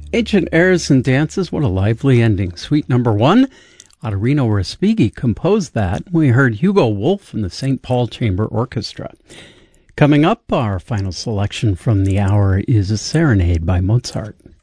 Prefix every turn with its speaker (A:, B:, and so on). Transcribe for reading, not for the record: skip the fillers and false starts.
A: Ancient Airs and Dances, what a lively ending. Suite number 1, Ottorino Respighi composed that. We heard Hugo Wolf and the St. Paul Chamber Orchestra. Coming up, our final selection from the hour is a serenade by Mozart.